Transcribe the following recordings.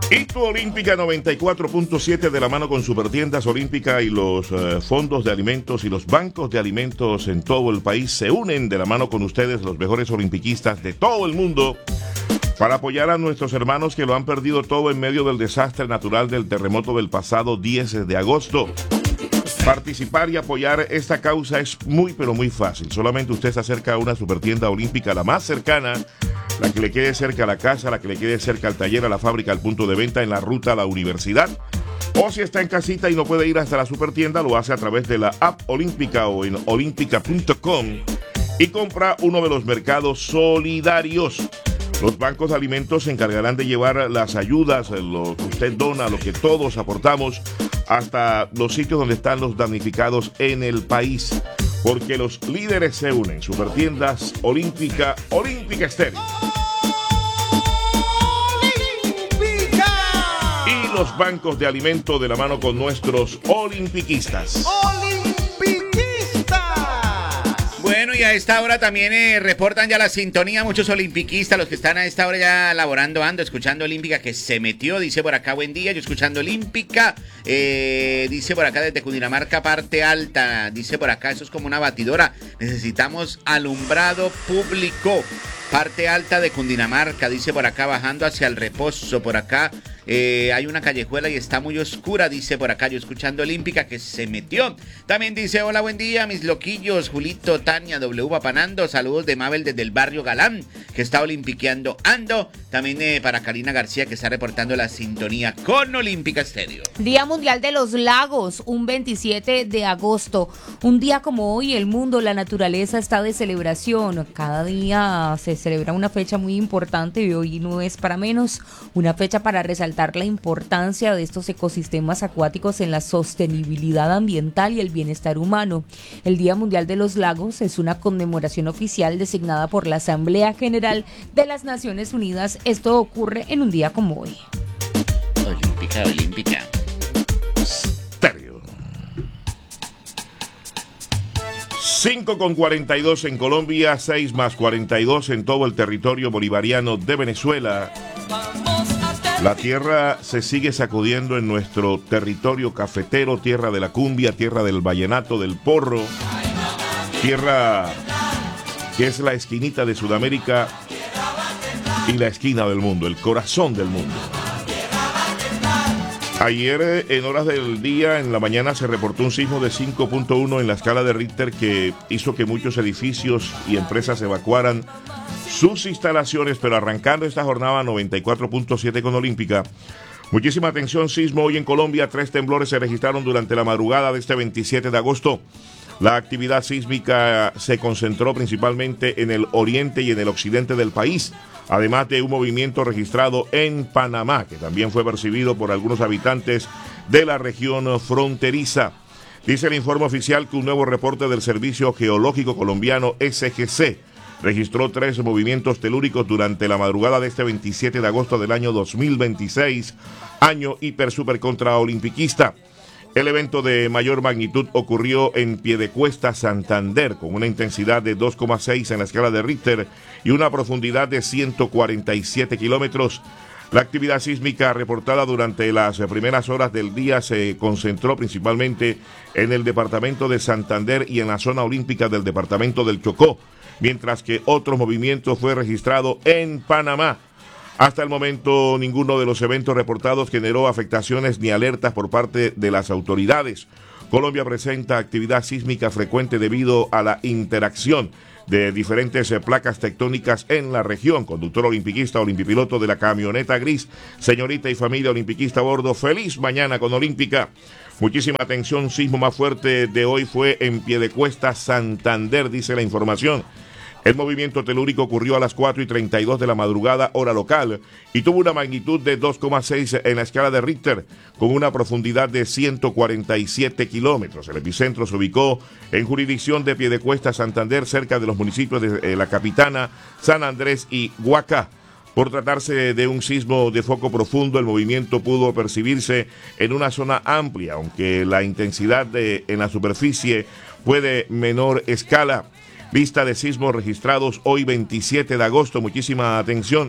Hito Olímpica 94.7 de la mano con Supertiendas Olímpica y los fondos de alimentos y los bancos de alimentos en todo el país se unen de la mano con ustedes, los mejores olimpiquistas de todo el mundo, para apoyar a nuestros hermanos que lo han perdido todo en medio del desastre natural del terremoto del pasado 10 de agosto. Participar y apoyar esta causa es muy pero muy fácil. Solamente usted se acerca a una Supertienda Olímpica, la más cercana, la que le quede cerca a la casa, la que le quede cerca al taller, a la fábrica, al punto de venta, en la ruta a la universidad. O si está en casita y no puede ir hasta la Supertienda, lo hace a través de la app Olímpica o en olímpica.com y compra uno de los mercados solidarios. Los bancos de alimentos se encargarán de llevar las ayudas, lo que usted dona, lo que todos aportamos, hasta los sitios donde están los damnificados en el país. Porque los líderes se unen. Supertiendas Olímpica, Olímpica Estéreo. ¡Olímpica! Y los bancos de alimento de la mano con nuestros olimpiquistas. Bueno, y a esta hora también reportan ya la sintonía muchos olimpiquistas, los que están a esta hora ya laborando, escuchando Olímpica, que se metió, dice por acá, buen día, yo escuchando Olímpica, dice por acá desde Cundinamarca, parte alta, dice por acá, eso es como una batidora, necesitamos alumbrado público, parte alta de Cundinamarca, dice por acá, bajando hacia el Reposo, por acá. Hay una callejuela y está muy oscura, dice por acá, yo escuchando Olímpica, que se metió. También dice, hola, buen día, mis loquillos, Julito, Tania, W, Papanando, saludos de Mabel desde el barrio Galán, que está olimpiqueando ando. También para Karina García, que está reportando la sintonía con Olímpica Estéreo. Día Mundial de los Lagos, un 27 de agosto. Un día como hoy, el mundo, la naturaleza está de celebración. Cada día se celebra una fecha muy importante y hoy no es para menos, una fecha para resaltar la importancia de estos ecosistemas acuáticos en la sostenibilidad ambiental y el bienestar humano. El Día Mundial de los Lagos es una conmemoración oficial designada por la Asamblea General de las Naciones Unidas. Esto ocurre en un día como hoy. Olímpica, Olímpica. Estéreo. 5:42 en Colombia, 6+42 en todo el territorio bolivariano de Venezuela. La tierra se sigue sacudiendo en nuestro territorio cafetero, tierra de la cumbia, tierra del vallenato, del porro, tierra que es la esquinita de Sudamérica y la esquina del mundo, el corazón del mundo. Ayer, en horas del día, en la mañana, se reportó un sismo de 5.1 en la escala de Richter que hizo que muchos edificios y empresas evacuaran sus instalaciones, pero arrancando esta jornada 94.7 con Olímpica. Muchísima atención, sismo hoy en Colombia, 3 temblores se registraron durante la madrugada de este 27 de agosto. La actividad sísmica se concentró principalmente en el oriente y en el occidente del país, además de un movimiento registrado en Panamá, que también fue percibido por algunos habitantes de la región fronteriza. Dice el informe oficial que un nuevo reporte del Servicio Geológico Colombiano, SGC, registró 3 movimientos telúricos durante la madrugada de este 27 de agosto del año 2026, año hiper super contra olimpiquista. El evento de mayor magnitud ocurrió en Piedecuesta, Santander, con una intensidad de 2,6 en la escala de Richter y una profundidad de 147 kilómetros. La actividad sísmica reportada durante las primeras horas del día se concentró principalmente en el departamento de Santander y en la zona olímpica del departamento del Chocó, mientras que otro movimiento fue registrado en Panamá. Hasta el momento, ninguno de los eventos reportados generó afectaciones ni alertas por parte de las autoridades. Colombia presenta actividad sísmica frecuente debido a la interacción de diferentes placas tectónicas en la región. Conductor olimpiquista, olimpipiloto de la camioneta gris, señorita y familia olimpiquista a bordo, feliz mañana con Olímpica. Muchísima atención, sismo más fuerte de hoy fue en Piedecuesta, Santander, dice la información. El movimiento telúrico ocurrió a las 4:32 de la madrugada, hora local, y tuvo una magnitud de 2,6 en la escala de Richter, con una profundidad de 147 kilómetros. El epicentro se ubicó en jurisdicción de Piedecuesta, Santander, cerca de los municipios de La Capitana, San Andrés y Guacá. Por tratarse de un sismo de foco profundo, el movimiento pudo percibirse en una zona amplia, aunque la intensidad en la superficie fue de menor escala. Lista de sismos registrados hoy 27 de agosto, muchísima atención.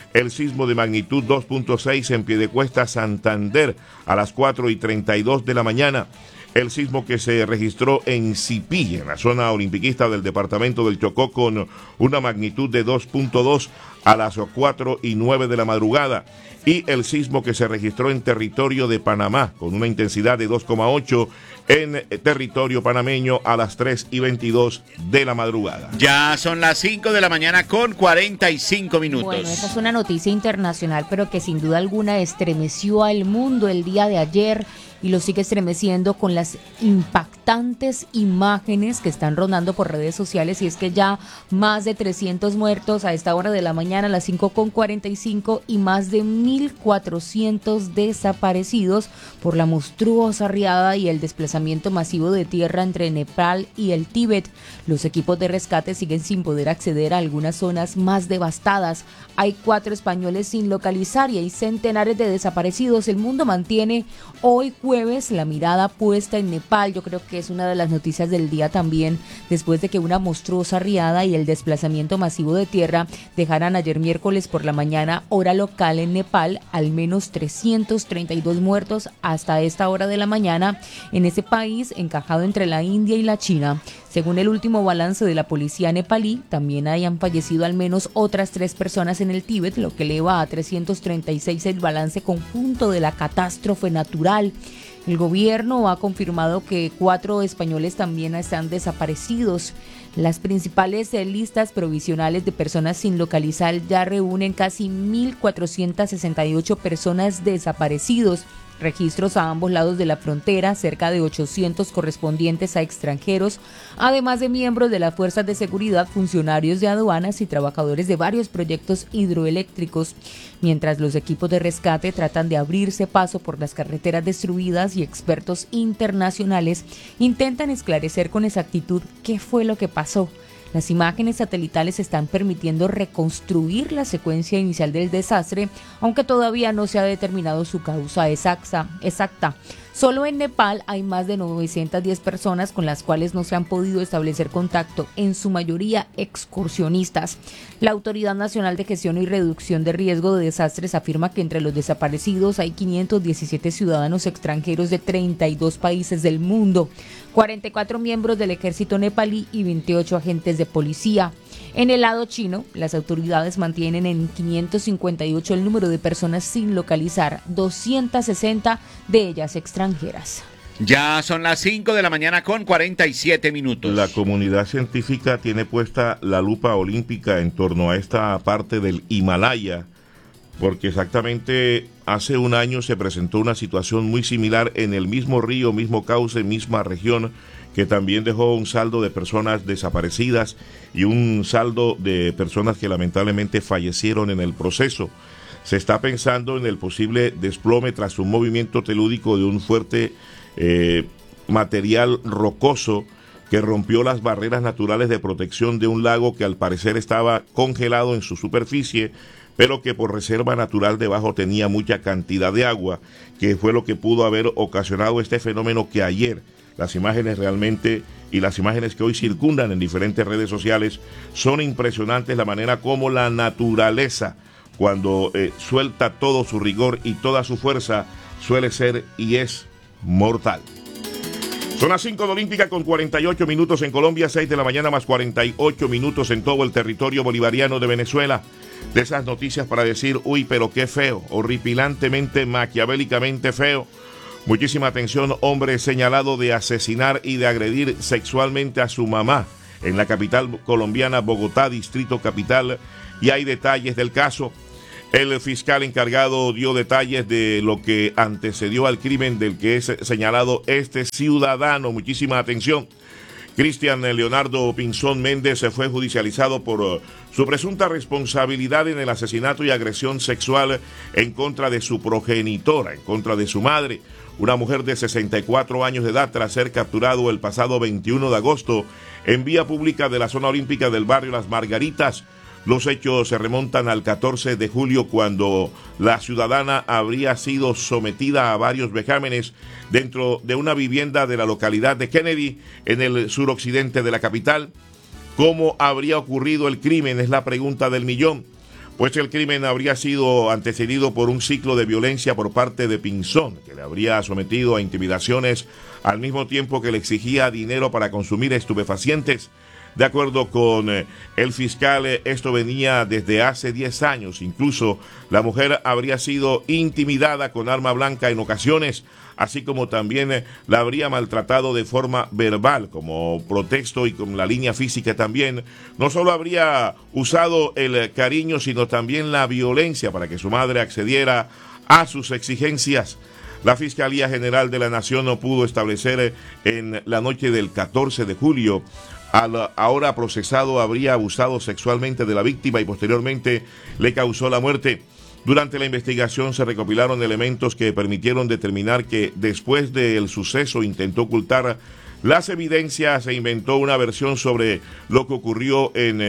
El sismo de magnitud 2.6 en Piedecuesta, Santander, a las 4:32 de la mañana. El sismo que se registró en Cipí, en la zona olimpiquista del departamento del Chocó, con una magnitud de 2.2 a las 4:09 de la madrugada. Y el sismo que se registró en territorio de Panamá, con una intensidad de 2.8 en territorio panameño a las 3:22 de la madrugada. Ya son las 5 de la mañana con 45 minutos. Bueno, esa es una noticia internacional, pero que sin duda alguna estremeció al mundo el día de ayer y lo sigue estremeciendo con las impactantes imágenes que están rondando por redes sociales, y es que ya más de 300 muertos a esta hora de la mañana, a las 5:45, y más de 1.400 desaparecidos por la monstruosa riada y el desplazamiento masivo de tierra entre Nepal y el Tíbet. Los equipos de rescate siguen sin poder acceder a algunas zonas más devastadas. Hay 4 españoles sin localizar y hay centenares de desaparecidos. El mundo mantiene hoy jueves la mirada puesta en Nepal. Yo creo que es una de las noticias del día también, después de que una monstruosa riada y el desplazamiento masivo de tierra dejaran ayer miércoles por la mañana, hora local en Nepal, al menos 332 muertos hasta esta hora de la mañana en ese país encajado entre la India y la China. Según el último balance de la policía nepalí, también hayan fallecido al menos otras 3 personas en el Tíbet, lo que eleva a 336 el balance conjunto de la catástrofe natural. El gobierno ha confirmado que 4 españoles también están desaparecidos. Las principales listas provisionales de personas sin localizar ya reúnen casi 1.468 personas desaparecidos. Registros a ambos lados de la frontera, cerca de 800 correspondientes a extranjeros, además de miembros de las fuerzas de seguridad, funcionarios de aduanas y trabajadores de varios proyectos hidroeléctricos, mientras los equipos de rescate tratan de abrirse paso por las carreteras destruidas y expertos internacionales intentan esclarecer con exactitud qué fue lo que pasó. Las imágenes satelitales están permitiendo reconstruir la secuencia inicial del desastre, aunque todavía no se ha determinado su causa exacta. Solo en Nepal hay más de 910 personas con las cuales no se han podido establecer contacto, en su mayoría excursionistas. La Autoridad Nacional de Gestión y Reducción de Riesgo de Desastres afirma que entre los desaparecidos hay 517 ciudadanos extranjeros de 32 países del mundo, 44 miembros del ejército nepalí y 28 agentes de policía. En el lado chino, las autoridades mantienen en 558 el número de personas sin localizar, 260 de ellas extranjeras. Ya son las 5 de la mañana con 47 minutos. La comunidad científica tiene puesta la lupa olímpica en torno a esta parte del Himalaya, porque exactamente hace un año se presentó una situación muy similar en el mismo río, mismo cauce, misma región, que también dejó un saldo de personas desaparecidas y un saldo de personas que lamentablemente fallecieron en el proceso. Se está pensando en el posible desplome tras un movimiento telúrico de un fuerte material rocoso que rompió las barreras naturales de protección de un lago que al parecer estaba congelado en su superficie, pero que por reserva natural debajo tenía mucha cantidad de agua, que fue lo que pudo haber ocasionado este fenómeno que ayer las imágenes realmente y las imágenes que hoy circundan en diferentes redes sociales son impresionantes, la manera como la naturaleza, cuando suelta todo su rigor y toda su fuerza, suele ser y es mortal. Son las 5 de Olímpica con 48 minutos en Colombia, 6 de la mañana más 48 minutos en todo el territorio bolivariano de Venezuela. De esas noticias para decir, uy, pero qué feo, horripilantemente, maquiavélicamente feo. Muchísima atención, hombre señalado de asesinar y de agredir sexualmente a su mamá en la capital colombiana, Bogotá, Distrito Capital, y hay detalles del caso. El fiscal encargado dio detalles de lo que antecedió al crimen del que es señalado este ciudadano. Muchísima atención. Cristian Leonardo Pinzón Méndez fue judicializado por su presunta responsabilidad en el asesinato y agresión sexual en contra de su progenitora, en contra de su madre, una mujer de 64 años de edad, tras ser capturado el pasado 21 de agosto en vía pública de la zona olímpica del barrio Las Margaritas. Los hechos se remontan al 14 de julio, cuando la ciudadana habría sido sometida a varios vejámenes dentro de una vivienda de la localidad de Kennedy, en el suroccidente de la capital. ¿Cómo habría ocurrido el crimen? Es la pregunta del millón. pues el crimen habría sido antecedido por un ciclo de violencia por parte de Pinzón, que le habría sometido a intimidaciones al mismo tiempo que le exigía dinero para consumir estupefacientes. De acuerdo con el fiscal, esto venía desde hace 10 años. Incluso la mujer habría sido intimidada con arma blanca en ocasiones, así como también la habría maltratado de forma verbal como pretexto y con la línea física también. No solo habría usado el cariño, sino también la violencia para que su madre accediera a sus exigencias. La Fiscalía General de la Nación no pudo establecer en la noche del 14 de julio al ahora procesado habría abusado sexualmente de la víctima y posteriormente le causó la muerte. Durante la investigación se recopilaron elementos que permitieron determinar que después del suceso intentó ocultar las evidencias e inventó una versión sobre lo que ocurrió en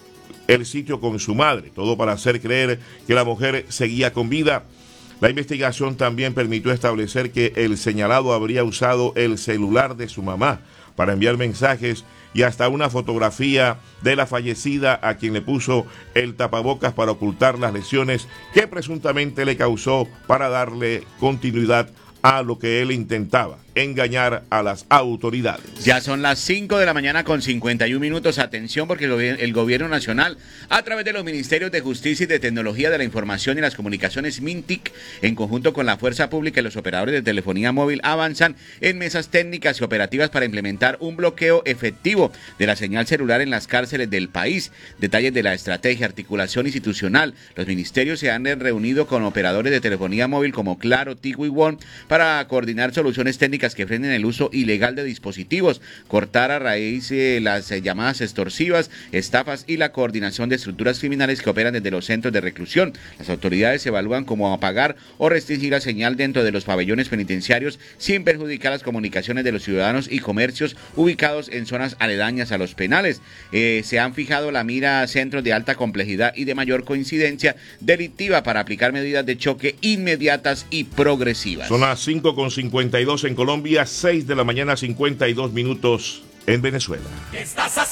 el sitio con su madre, todo para hacer creer que la mujer seguía con vida. La investigación también permitió establecer que el señalado habría usado el celular de su mamá para enviar mensajes y hasta una fotografía de la fallecida a quien le puso el tapabocas para ocultar las lesiones que presuntamente le causó para darle continuidad a lo que él intentaba, engañar a las autoridades. Ya son las 5 de la mañana con 51 minutos. Atención, porque el gobierno nacional, a través de los Ministerios de Justicia y de Tecnología de la Información y las Comunicaciones, MINTIC, en conjunto con la Fuerza Pública y los operadores de telefonía móvil, avanzan en mesas técnicas y operativas para implementar un bloqueo efectivo de la señal celular en las cárceles del país. Detalles de la estrategia, articulación institucional. Los ministerios se han reunido con operadores de telefonía móvil como Claro, Tigo y WOM para coordinar soluciones técnicas que frenen el uso ilegal de dispositivos, cortar a raíz las llamadas extorsivas, estafas y la coordinación de estructuras criminales que operan desde los centros de reclusión. Las autoridades evalúan cómo apagar o restringir la señal dentro de los pabellones penitenciarios sin perjudicar las comunicaciones de los ciudadanos y comercios ubicados en zonas aledañas a los penales. Se han fijado la mira a centros de alta complejidad y de mayor coincidencia delictiva para aplicar medidas de choque inmediatas y progresivas. Son las 5:52 en Colombia, 6 de la mañana 52 minutos en Venezuela. ¿Qué estás haciendo?